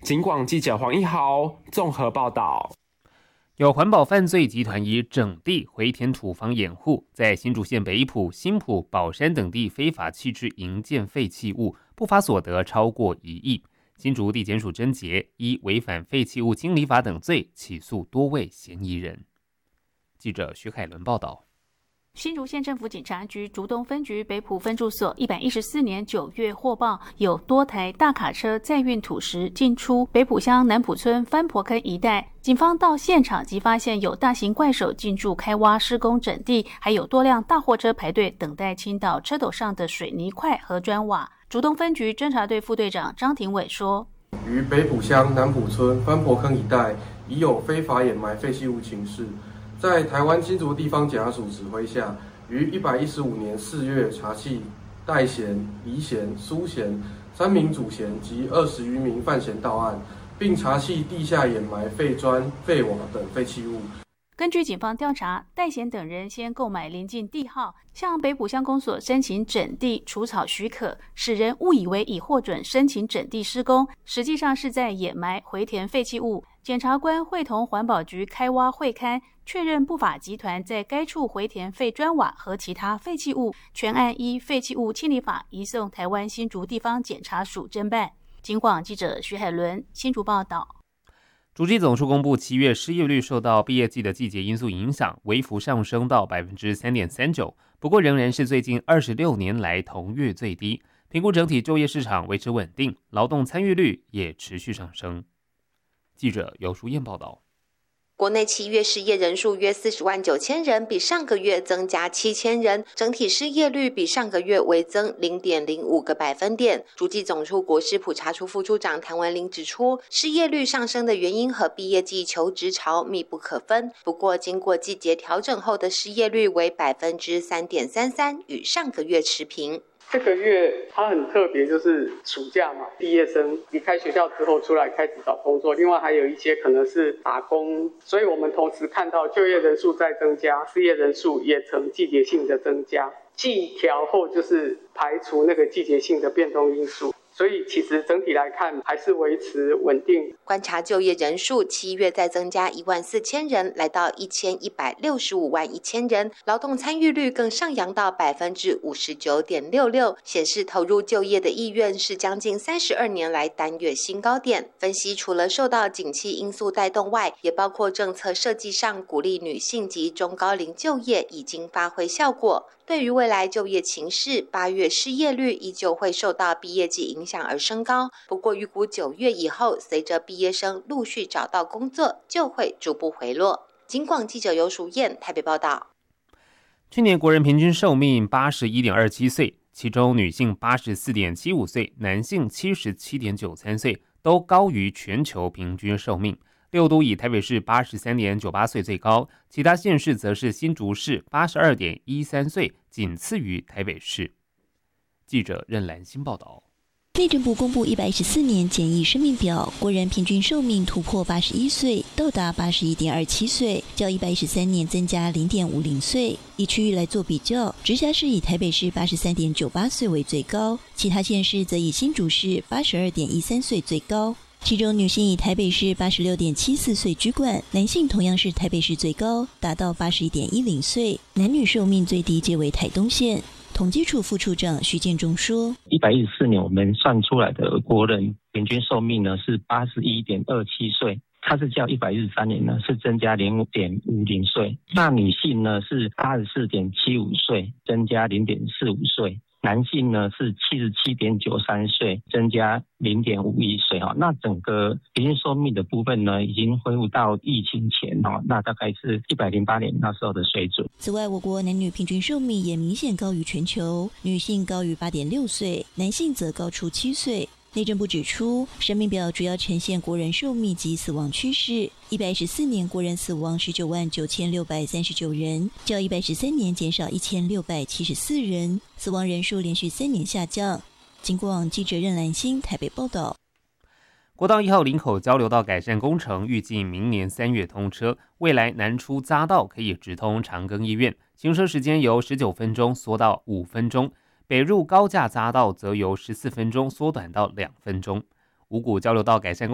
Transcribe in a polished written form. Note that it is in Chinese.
警广记者黄一豪综合报道。 有环保犯罪集团以整地回填土方掩护，在新竹县北埔、新埔、宝山等地非法弃置营建废弃物，不法所得超过1亿。新竹地检署侦结，依违反废弃物清理法等罪起诉多位嫌疑人。记者徐凯伦报道。 新竹县政府警察局竹东分局北埔分驻所114年9月获报，有多台大卡车载运土石进出北埔乡南埔村番婆坑一带。警方到现场即发现有大型怪手进驻开挖施工整地，还有多辆大货车排队等待倾倒车斗上的水泥块和砖瓦。竹东分局侦查队副队长张廷伟说， 于北埔乡南埔村番婆坑一带已有非法掩埋废弃物情事，在台湾新竹地方检察署指挥下，于115年4月查缉戴嫌、黎嫌、苏嫌3名主嫌及20余名犯嫌到案，并查缉地下掩埋废砖、废瓦等废弃物。 根据警方调查，戴贤等人先购买邻近地号，向北埔乡公所申请整地除草许可，使人误以为已获准申请整地施工，实际上是在掩埋回填废弃物。检察官会同环保局开挖会勘，确认不法集团在该处回填废砖瓦和其他废弃物，全案依废弃物清理法移送台湾新竹地方检察署侦办。警广记者徐海伦新竹报道。 主计总处公布7月失业率受到毕业季的季节因素影响，微幅上升到 3.39%， 不过仍然是最近26年来同月最低。评估整体就业市场维持稳定，劳动参与率也持续上升。记者尤淑燕报道。 国内7月失业人数约40万9千人，比上个月增加7000人，整体失业率比上个月微增 0.05 个百分点。主计总处国事普查处副处长谭文玲指出，失业率上升的原因和毕业季求职潮密不可分，不过经过季节调整后的失业率为 3.33%， 与上个月持平。 这个月它很特别，就是暑假嘛，毕业生离开学校之后出来开始找工作，另外还有一些可能是打工，所以我们同时看到就业人数在增加，失业人数也呈季节性的增加。季调后就是排除那个季节性的变动因素，所以其实整体来看还是维持稳定。 观察就业人数7月再增加14000人，来到1165万1000人，劳动参与率更上扬到 59.66%， 显示投入就业的意愿是将近32年来单月新高点。分析除了受到景气因素带动外，也包括政策设计上鼓励女性及中高龄就业已经发挥效果。对于未来就业情势，8月失业率依旧会受到毕业季影响而升高，不过预估9月以后，随着毕业生陆续找到工作，就会逐步回落。警广记者尤淑燕台北报道。 去年国人平均寿命 81.27 岁，其中女性 84.75 岁，男性 77.93 岁，都高于全球平均寿命。6都以台北市 83.98 岁最高，其他县市则是新竹市 82.13 岁，仅次于台北市。记者任兰心报道。 内政部公布114年简易生命表，国人平均寿命突破81岁，到达81.27岁，较113年增加 0.50 岁。以区域来做比较，直辖市以台北市 83.98 岁为最高，其他县市则以新竹市 82.13 岁最高。其中女性以台北市 86.74 岁居冠，男性同样是台北市最高，达到 81.10 岁，男女寿命最低皆为台东县。统计处副处长徐建中说 ，114年我们算出来的国人平均寿命呢是 81.27 岁，它是较113年呢是增加 0.50 岁。那女性呢是 84.75 岁，增加 0.45 岁。男性呢是 77.93 岁，增加 0.51 岁。那整个平均寿命的部分呢，已经恢复到疫情前，那大概是108年那时候的水准。 此外，我国男女平均寿命也明显高于全球，女性高于 8.6 岁，男性则高出7岁。内政部指出，生命表主要呈现国人寿命及死亡趋势。114年国人死亡19万9639人，较113年减少1674人，死亡人数连续3年下降。警广记者任兰心台北报道。 国道1号林口交流道改善工程预计明年3月通车，未来南出匝道可以直通长庚医院，行车时间由19分钟缩到5分钟。北入高架匝道则由14分钟缩短到2分钟。五股交流道改善